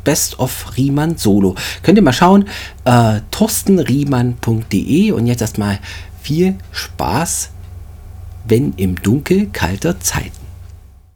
Best of Riemann Solo. Könnt ihr mal schauen, torstenriemann.de, und jetzt erstmal viel Spaß, wenn im Dunkel kalter Zeiten.